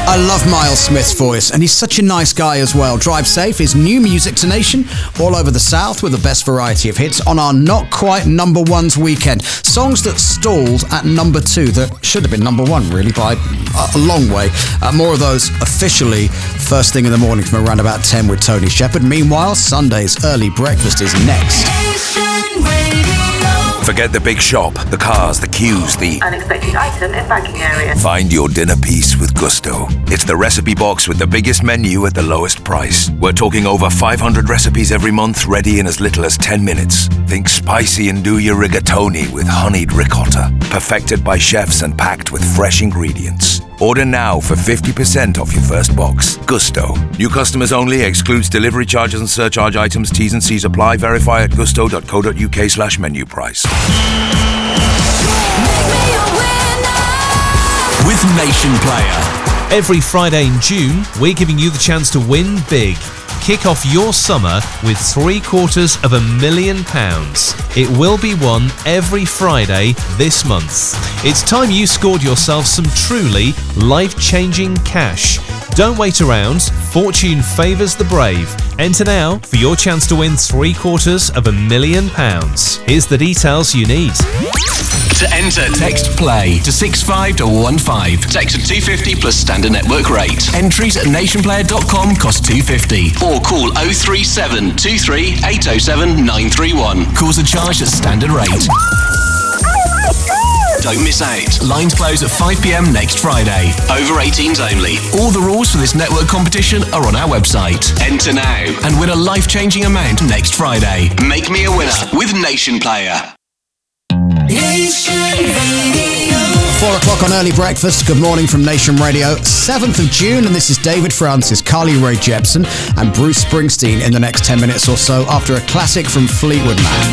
I love Miles Smith's voice, and he's such a nice guy as well. Drive Safe is new music to Nation all over the South with the best variety of hits on our not quite number ones weekend. Songs that stalled at number 2 that should have been number 1 really by a long way. More of those officially first thing in the morning from around about 10 with Tony Shepard. Meanwhile, Sunday's early breakfast is next. Forget the big shop, the cars, the queues, the unexpected item in banking area. Find your dinner piece with Gusto. It's the recipe box with the biggest menu at the lowest price. We're talking over 500 recipes every month, ready in as little as 10 minutes. Think spicy andouille rigatoni with honeyed ricotta, perfected by chefs and packed with fresh ingredients. Order now for 50% off your first box. Gusto. New customers only. Excludes delivery charges and surcharge items. T's and C's apply. Verify at gusto.co.uk/menu price. With Nation Player. Every Friday in June, we're giving you the chance to win big. Kick off your summer with £750,000. It will be won every Friday this month. It's time you scored yourself some truly life-changing cash. Don't wait around. Fortune favours the brave. Enter now for your chance to win £750,000. Here's the details you need. To enter, text PLAY to 65215. Text at 250 plus standard network rate. Entries at nationplayer.com cost £250. Or call 037 23 807 931. Calls are charged at standard rate. Don't miss out. Lines close at 5 p.m. next Friday. Over 18s only. All the rules for this network competition are on our website. Enter now and win a life-changing amount next Friday. Make me a winner with Nation Player. Nation Radio. 4 o'clock on Early Breakfast. Good morning from Nation Radio. 7th of June, and this is David Francis, Carly Rae Jepsen, and Bruce Springsteen in the next 10 minutes or so after a classic from Fleetwood Mac.